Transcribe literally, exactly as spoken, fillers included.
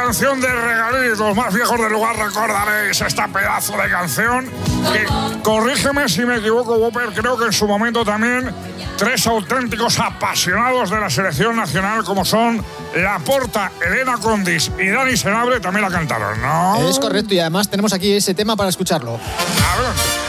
canción de Regaliz. Los más viejos del lugar recordaréis esta pedazo de canción que, corrígeme si me equivoco, Whopper, creo que en su momento también tres auténticos apasionados de la selección nacional como son Laporta, Elena Condis y Dani Senabre también la cantaron, ¿no? Es correcto, y además tenemos aquí ese tema para escucharlo. Adelante.